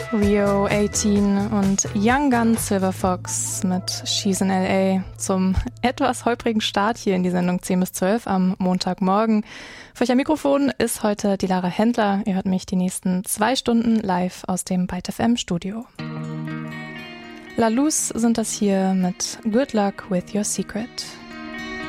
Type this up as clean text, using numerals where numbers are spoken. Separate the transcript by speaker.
Speaker 1: Rio 18 und Young Gun Silver Fox mit She's in L.A. zum etwas holprigen Start hier in die Sendung 10 bis 12 am Montagmorgen. Für euch am Mikrofon ist heute die Lara Händler. Ihr hört mich die nächsten 2 Stunden live aus dem Byte FM Studio. La Luz sind das hier mit Good Luck with Your Secret.